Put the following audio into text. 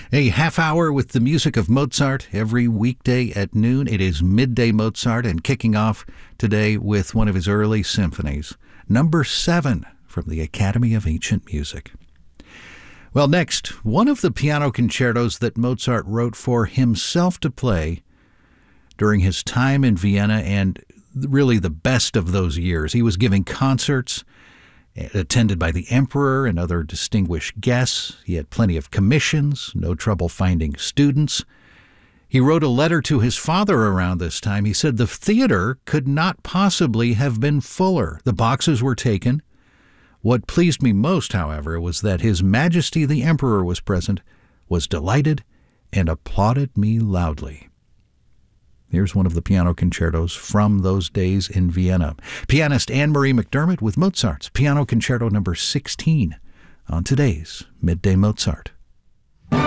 A half hour with the music of Mozart every weekday at noon. It is Midday Mozart, and kicking off today with one of his early symphonies, number 7 from the Academy of Ancient Music. Well, next, one of the piano concertos that Mozart wrote for himself to play during his time in Vienna, and really the best of those years. He was giving concerts attended by the emperor and other distinguished guests. He had plenty of commissions, no trouble finding students. He wrote a letter to his father around this time. He said the theater could not possibly have been fuller. The boxes were taken. What pleased me most, however, was that His Majesty the Emperor was present, was delighted, and applauded me loudly. Here's one of the piano concertos from those days in Vienna. Pianist Anne-Marie McDermott with Mozart's Piano Concerto number 16 on today's Midday Mozart.